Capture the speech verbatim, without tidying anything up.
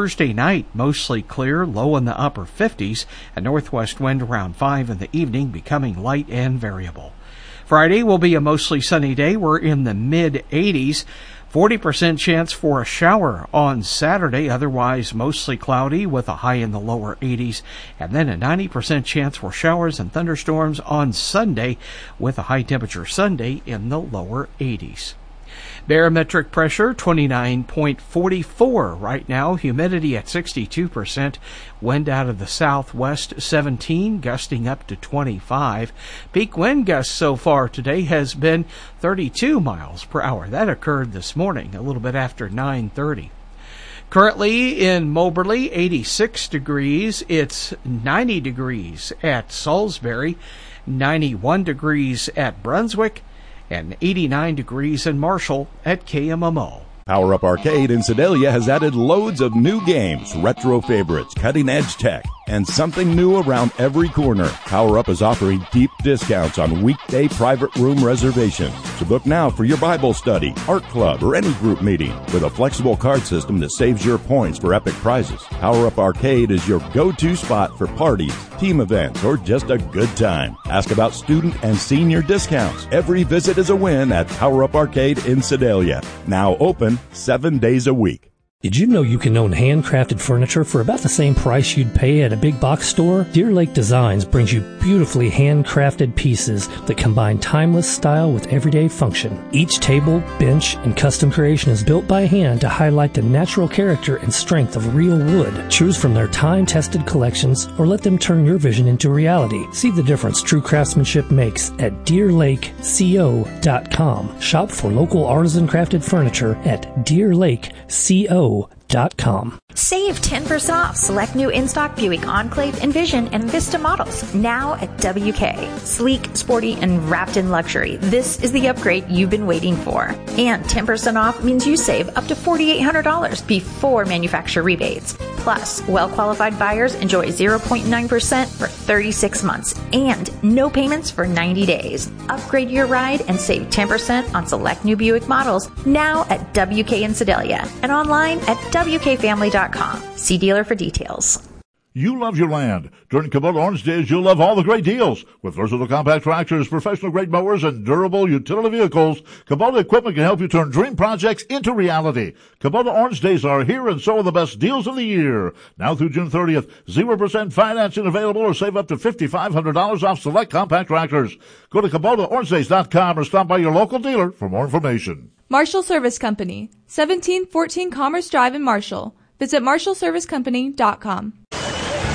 Thursday night, mostly clear, low in the upper fifties, a northwest wind around five in the evening, becoming light and variable. Friday will be a mostly sunny day. We're in the mid eighties. forty percent chance for a shower on Saturday, otherwise mostly cloudy with a high in the lower eighties, and then a ninety percent chance for showers and thunderstorms on Sunday with a high temperature Sunday in the lower eighties. Barometric pressure twenty-nine point four four right now, humidity at sixty-two percent, wind out of the southwest seventeen, gusting up to twenty-five. Peak wind gust so far today has been thirty-two miles per hour. That occurred this morning, a little bit after nine thirty. Currently in Moberly, eighty-six degrees. It's ninety degrees at Salisbury, ninety-one degrees at Brunswick, and eighty-nine degrees in Marshall at K M M O. Power Up Arcade in Sedalia has added loads of new games, retro favorites, cutting-edge tech, and something new around every corner. Power Up is offering deep discounts on weekday private room reservations. So book now for your Bible study, art club, or any group meeting with a flexible card system that saves your points for epic prizes. Power Up Arcade is your go-to spot for parties, team events, or just a good time. Ask about student and senior discounts. Every visit is a win at Power Up Arcade in Sedalia. Now open seven days a week. Did you know you can own handcrafted furniture for about the same price you'd pay at a big box store? Deer Lake Designs brings you beautifully handcrafted pieces that combine timeless style with everyday function. Each table, bench, and custom creation is built by hand to highlight the natural character and strength of real wood. Choose from their time-tested collections or let them turn your vision into reality. See the difference true craftsmanship makes at deer lake co dot com. Shop for local artisan crafted furniture at deer lake co dot com. Save ten percent off select new in-stock Buick Enclave, Envision, and Vista models now at W K. Sleek, sporty, and wrapped in luxury. This is the upgrade you've been waiting for. And ten percent off means you save up to four thousand eight hundred dollars before manufacturer rebates. Plus, well-qualified buyers enjoy zero point nine percent for thirty-six months and no payments for ninety days. Upgrade your ride and save ten percent on select new Buick models now at W K in Sedalia and online at W K family dot com. See dealer for details. You love your land. During Kubota Orange Days, you'll love all the great deals. With versatile compact tractors, professional-grade mowers, and durable utility vehicles, Kubota equipment can help you turn dream projects into reality. Kubota Orange Days are here, and so are the best deals of the year. Now through June thirtieth, zero percent financing available, or save up to five thousand five hundred dollars off select compact tractors. Go to Kubota Orange Days dot com or stop by your local dealer for more information. Marshall Service Company, seventeen fourteen Commerce Drive in Marshall. Visit marshall service company dot com.